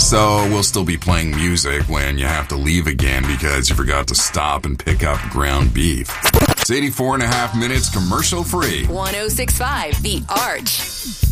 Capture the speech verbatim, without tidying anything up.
So we'll still be playing music when you have to leave again because you forgot to stop and pick up ground beef. It's eighty-four and a half minutes commercial free. one oh six point five The Arch.